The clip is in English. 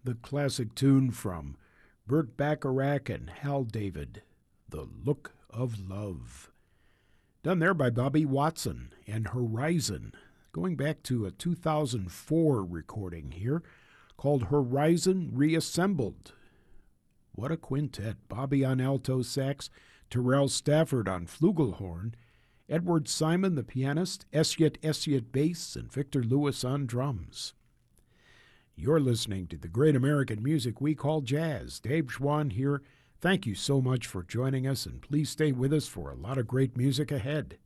the classic tune from Burt Bacharach and Hal David, The Look of Love. Done there by Bobby Watson and Horizon, going back to a 2004 recording here called Horizon Reassembled. What a quintet. Bobby on alto sax, Terrell Stafford on flugelhorn, Edward Simon the pianist, Essyet bass, and Victor Lewis on drums. You're listening to the great American music we call jazz. Dave Schwann here. Thank you so much for joining us, and please stay with us for a lot of great music ahead.